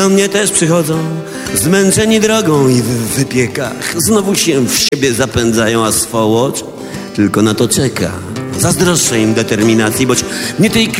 Do mnie też przychodzą, zmęczeni drogą i w wypiekach. Znowu się w siebie zapędzają, a swołocz tylko na to czeka. Zazdroszczę im determinacji, boć nie tej